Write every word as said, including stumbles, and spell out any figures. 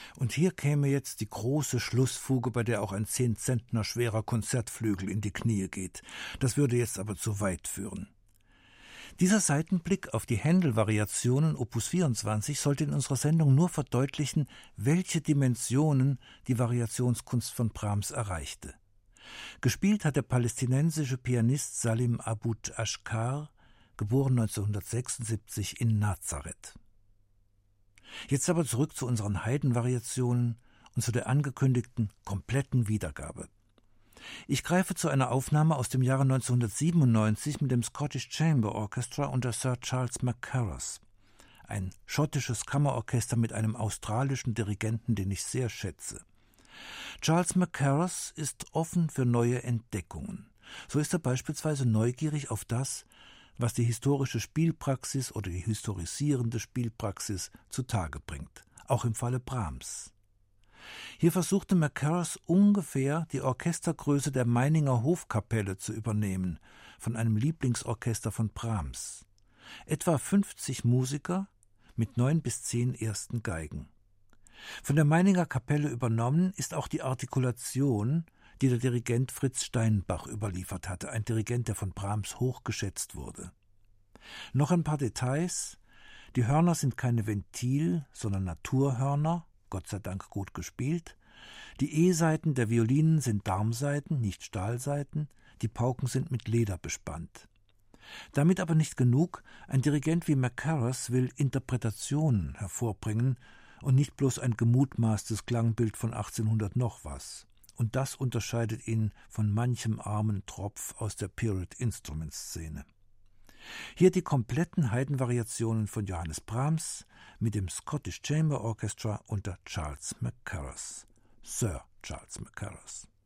Und hier käme jetzt die große Schlussfuge, bei der auch ein zehn Zentner schwerer Konzertflügel in die Knie geht. Das würde jetzt aber zu weit führen. Dieser Seitenblick auf die Händel-Variationen Opus vierundzwanzig sollte in unserer Sendung nur verdeutlichen, welche Dimensionen die Variationskunst von Brahms erreichte. Gespielt hat der palästinensische Pianist Salim Aboud Ashkar, geboren neunzehnhundertsechsundsiebzig in Nazareth. Jetzt aber zurück zu unseren Haydn-Variationen und zu der angekündigten kompletten Wiedergabe. Ich greife zu einer Aufnahme aus dem Jahre neunzehnhundertsiebenundneunzig mit dem Scottish Chamber Orchestra unter Sir Charles Mackerras, ein schottisches Kammerorchester mit einem australischen Dirigenten, den ich sehr schätze. Charles Mackerras ist offen für neue Entdeckungen. So ist er beispielsweise neugierig auf das, was die historische Spielpraxis oder die historisierende Spielpraxis zutage bringt, auch im Falle Brahms. Hier versuchte Mackerras ungefähr die Orchestergröße der Meininger Hofkapelle zu übernehmen, von einem Lieblingsorchester von Brahms. Etwa fünfzig Musiker mit neun bis zehn ersten Geigen. Von der Meininger Kapelle übernommen ist auch die Artikulation, die der Dirigent Fritz Steinbach überliefert hatte, ein Dirigent, der von Brahms hochgeschätzt wurde. Noch ein paar Details. Die Hörner sind keine Ventil, sondern Naturhörner, Gott sei Dank gut gespielt. Die E-Saiten der Violinen sind Darmsaiten, nicht Stahlsaiten. Die Pauken sind mit Leder bespannt. Damit aber nicht genug. Ein Dirigent wie Mackerras will Interpretationen hervorbringen und nicht bloß ein gemutmaßtes Klangbild von achtzehnhundert noch was. Und das unterscheidet ihn von manchem armen Tropf aus der Period-Instrument-Szene. Hier die kompletten Haydn-Variationen von Johannes Brahms mit dem Scottish Chamber Orchestra unter Charles Mackerras, Sir Charles Mackerras.